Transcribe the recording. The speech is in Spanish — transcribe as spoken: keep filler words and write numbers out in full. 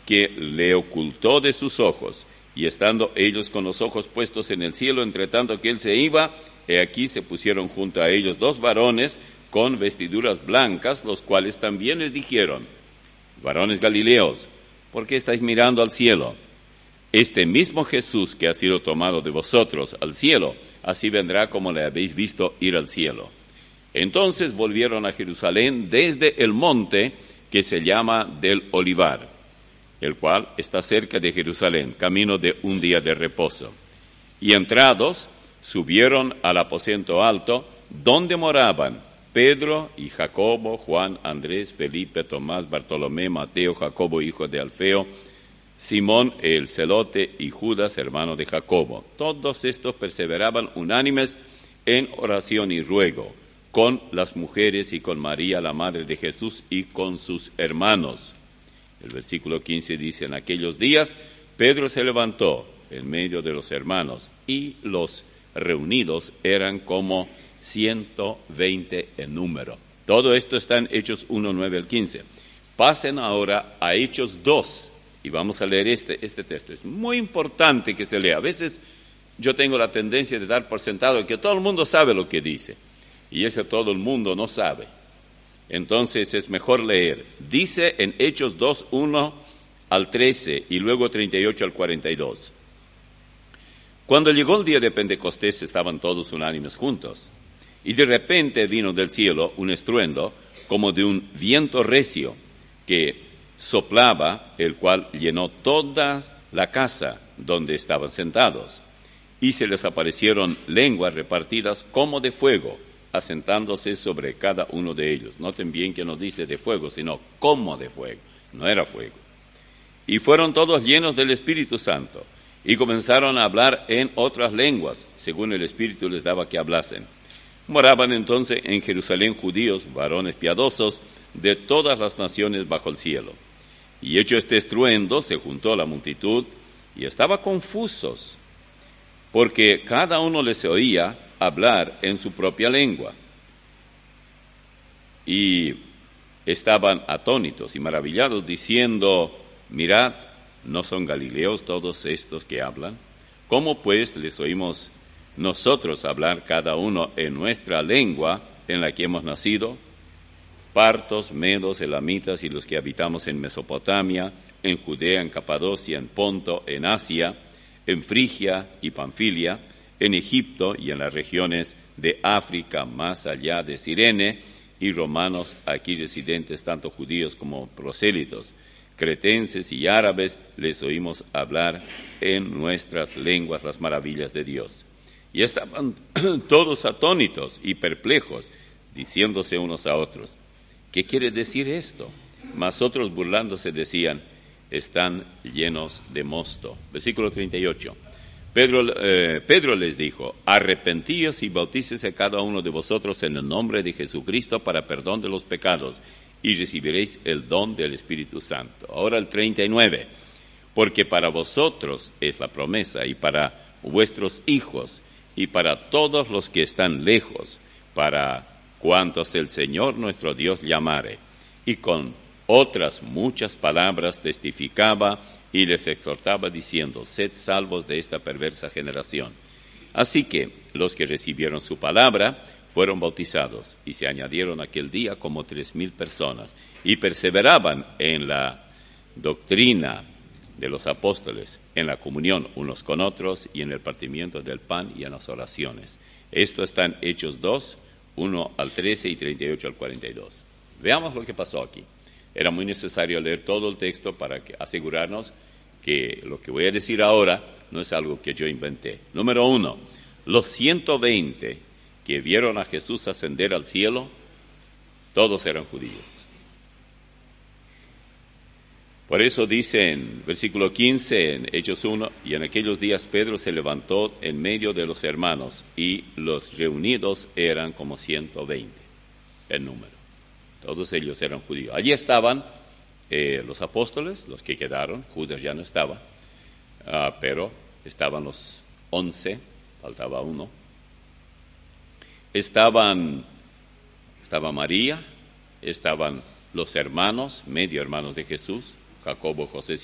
que le ocultó de sus ojos. Y estando ellos con los ojos puestos en el cielo, entre tanto que él se iba, he aquí se pusieron junto a ellos dos varones con vestiduras blancas, los cuales también les dijeron: varones galileos, ¿por qué estáis mirando al cielo? Este mismo Jesús que ha sido tomado de vosotros al cielo, así vendrá como le habéis visto ir al cielo. Entonces volvieron a Jerusalén desde el monte que se llama del Olivar, el cual está cerca de Jerusalén, camino de un día de reposo. Y entrados, subieron al aposento alto, donde moraban Pedro y Jacobo, Juan, Andrés, Felipe, Tomás, Bartolomé, Mateo, Jacobo, hijo de Alfeo, Simón el celote y Judas, hermano de Jacobo. Todos estos perseveraban unánimes en oración y ruego, con las mujeres y con María, la madre de Jesús, y con sus hermanos. El versículo quince dice: en aquellos días Pedro se levantó en medio de los hermanos, y los reunidos eran como ciento veinte en número. Todo esto está en Hechos uno, nueve al quince. Pasen ahora a Hechos dos, y vamos a leer este, este texto. Es muy importante que se lea. A veces yo tengo la tendencia de dar por sentado que todo el mundo sabe lo que dice, y ese todo el mundo no sabe. Entonces es mejor leer. Dice en Hechos dos, uno al trece, y luego treinta y ocho al cuarenta y dos. Cuando llegó el día de Pentecostés, estaban todos unánimes juntos, y de repente vino del cielo un estruendo como de un viento recio que soplaba, el cual llenó toda la casa donde estaban sentados. Y se les aparecieron lenguas repartidas como de fuego, asentándose sobre cada uno de ellos. Noten bien que no dice de fuego, sino como de fuego. No era fuego. Y fueron todos llenos del Espíritu Santo, y comenzaron a hablar en otras lenguas, según el Espíritu les daba que hablasen. Moraban entonces en Jerusalén judíos, varones piadosos, de todas las naciones bajo el cielo. Y hecho este estruendo, se juntó la multitud, y estaba confusos, porque cada uno les oía hablar en su propia lengua. Y estaban atónitos y maravillados, diciendo: mirad, ¿no son galileos todos estos que hablan? ¿Cómo pues les oímos nosotros hablar cada uno en nuestra lengua en la que hemos nacido? Partos, medos, elamitas y los que habitamos en Mesopotamia, en Judea, en Capadocia, en Ponto, en Asia, en Frigia y Panfilia, en Egipto y en las regiones de África, más allá de Cirene, y romanos aquí residentes, tanto judíos como prosélitos, cretenses y árabes, les oímos hablar en nuestras lenguas las maravillas de Dios. Y estaban todos atónitos y perplejos, diciéndose unos a otros: ¿qué quiere decir esto? Mas otros burlándose decían: están llenos de mosto. Versículo treinta y ocho. Pedro, eh, Pedro les dijo: arrepentíos y bautícese cada uno de vosotros en el nombre de Jesucristo para perdón de los pecados, y recibiréis el don del Espíritu Santo. Ahora el treinta y nueve. Porque para vosotros es la promesa, y para vuestros hijos, y para todos los que están lejos, para cuantos el Señor nuestro Dios llamare. Y con otras muchas palabras testificaba y les exhortaba diciendo: sed salvos de esta perversa generación. Así que los que recibieron su palabra fueron bautizados, y se añadieron aquel día como tres mil personas, y perseveraban en la doctrina de los apóstoles, en la comunión unos con otros, y en el partimiento del pan y en las oraciones. Esto está en Hechos dos, uno al trece y treinta y ocho al cuarenta y dos. Veamos lo que pasó aquí. Era muy necesario leer todo el texto para que, asegurarnos que lo que voy a decir ahora no es algo que yo inventé. Número uno, los ciento veinte que vieron a Jesús ascender al cielo, todos eran judíos. Por eso dice en versículo quince, en Hechos uno, y en aquellos días Pedro se levantó en medio de los hermanos, y los reunidos eran como ciento veinte en número. Todos ellos eran judíos. Allí estaban eh, los apóstoles, los que quedaron. Judas ya no estaba, uh, pero estaban los once, faltaba uno. Estaban, estaba María, estaban los hermanos, medio hermanos de Jesús, Jacobo, José,